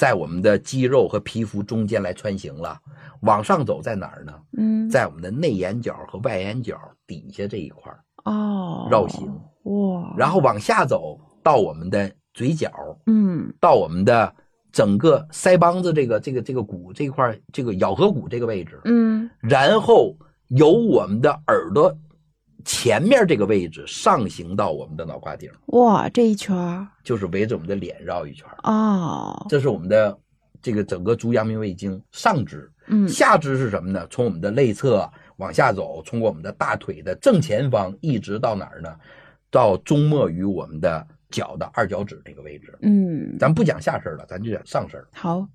在我们的肌肉和皮肤中间来穿行了。往上走在哪儿呢？在我们的内眼角和外眼角底下这一块绕行。 哇！ 然后往下走到我们的嘴角，到我们的整个腮帮子这个骨这块，这个咬合骨这个位置，然后由我们的耳朵前面这个位置上行到我们的脑瓜顶。 哇，这一圈就是围着我们的脸绕一圈。 这是我们的这个整个足阳明胃经上肢。下肢是什么呢？从我们的内侧往下走，从我们的大腿的正前方一直到哪儿呢？到终末于我们的脚的二脚趾这个位置。咱不讲下身了，咱就讲上身。 好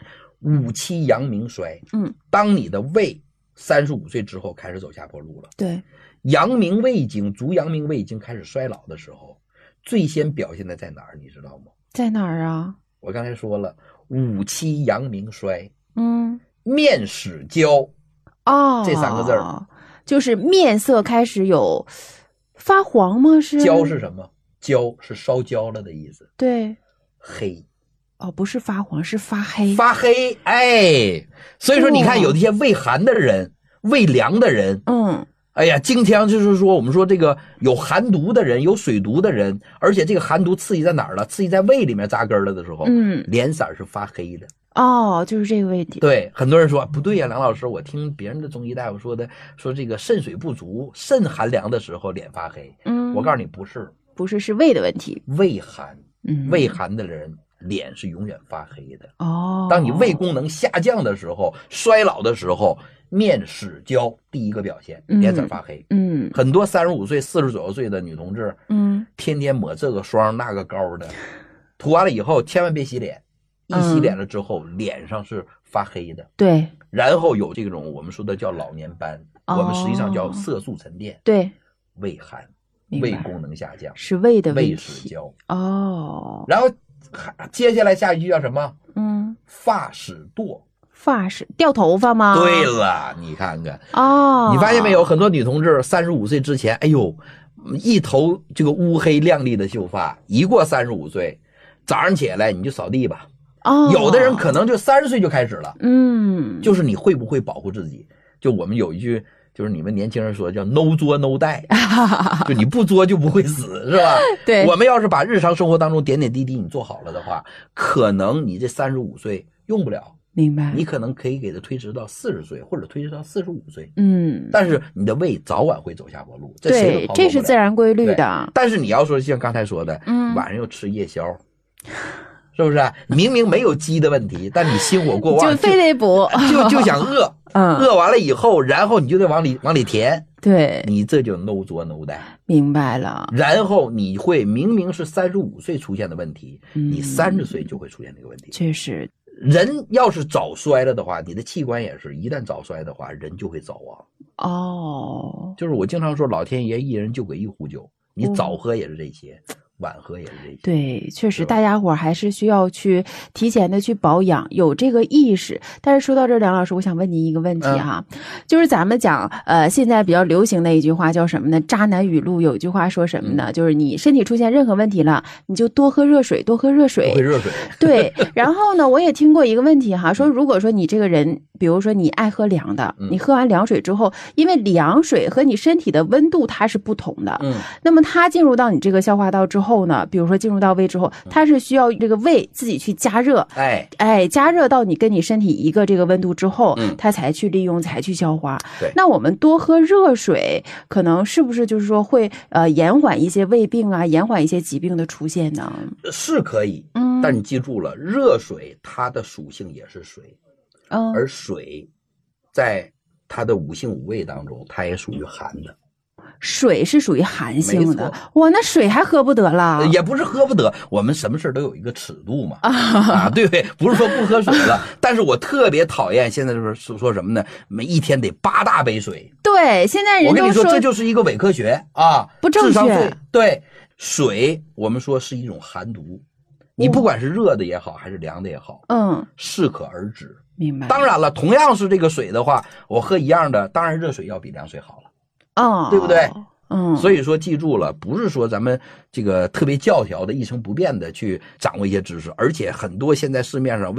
，5期阳明衰。当你的胃35岁之后开始走下坡路了。 对， 阳明胃经、足阳明胃经开始衰老的时候，最先表现的在哪儿？你知道吗？ 在哪儿啊？ 我刚才说了，5期阳明衰。面始焦。这3个字儿， 就是面色开始有发黄吗？是焦是什么？焦是烧焦了的意思。 对， 黑。 不是发黄，是发黑。 发黑，所以说你看有些胃寒的人、胃凉的人，哎呀，经常就是说我们说这个有寒毒的人、有水毒的人，而且这个寒毒刺激在哪儿了？刺激在胃里面扎根了的时候，脸色是发黑的。 就是这个问题。 对，很多人说不对呀，梁老师，我听别人的中医大夫说的，说这个肾水不足、肾寒凉的时候脸发黑。我告诉你不是， 是胃的问题。 胃寒，胃寒的人脸是永远发黑的。当你胃功能下降的时候、衰老的时候，面始焦，第一个表现，脸色发黑。很多35岁、40左右岁的女同志，天天抹这个霜那个膏的，涂完了以后千万别洗脸。一洗脸了之后，脸上是发黑的。 对， 然后有这种我们说的叫老年斑，我们实际上叫色素沉淀。 对， 胃寒，胃功能下降， 是胃的问题。 胃始焦。 然后接下来下一句叫什么？发始堕。 发始掉头发吗？ 对了，你看看你发现没有？很多女同志35岁之前，哎呦，一头这个乌黑亮丽的秀发，一过35岁，早上起来你就扫地吧。有的人可能就30岁就开始了。就是你会不会保护自己？就我们有一句，就是你们年轻人说叫 no 作 no die， 就你不作就不会死，是吧？ 对， 我们要是把日常生活当中点点滴滴你做好了的话，可能你这35岁用不了。 明白。 你可能可以给它推迟到40岁，或者推迟到45岁。但是你的胃早晚会走下坡路，这谁都跑不了。 对，这是自然规律的。 但是你要说像刚才说的，晚上又吃夜宵。是不是？明明没有饥的问题，但你心火过旺， 就非得补， 就想饿。饿完了以后，然后你就得往里填。 对， 你这就 no 作 no die。 明白了。 然后你会明明是35岁出现的问题，你30岁就会出现这个问题。 确实， 人要是早衰了的话，你的器官也是，一旦早衰的话，人就会早亡。就是我经常说，老天爷一人就给一壶酒，你早喝也是这些。晚喝也是这些。 对，确实大家伙还是需要去提前的去保养，有这个意识。但是说到这儿，梁老师，我想问您一个问题哈，就是咱们讲现在比较流行的一句话叫什么呢？渣男语录有一句话说什么呢？就是你身体出现任何问题了，你就多喝热水，多喝热水。 多喝热水。 对，然后呢，我也听过一个问题哈，说如果说你这个人，比如说你爱喝凉的，你喝完凉水之后，因为凉水和你身体的温度它是不同的，那么它进入到你这个消化道之后呢，比如说进入到胃之后，它是需要这个胃自己去加热，加热到你跟你身体一个这个温度之后，它才去利用，才去消化。那我们多喝热水，可能是不是就是说会延缓一些胃病啊，延缓一些疾病的出现呢？ 是可以，但你记住了，热水它的属性也是水，而水在它的五性五味当中，它也属于寒的。 水是属于寒性的，哇，那水还喝不得了？ 也不是喝不得，我们什么事都有一个尺度嘛，对不对？不是说不喝水了，但是我特别讨厌现在就是说什么呢？一天得8大杯水。 对，现在人我跟你说，这就是一个伪科学啊， 不正确。 对，水我们说是一种寒毒，你不管是热的也好，还是凉的也好，适可而止。 明白。 当然了，同样是这个水的话，我喝一样的，当然热水要比凉水好了。对不对？所以说记住了，不是说咱们这个特别教条的一成不变的去掌握一些知识，而且很多现在市面上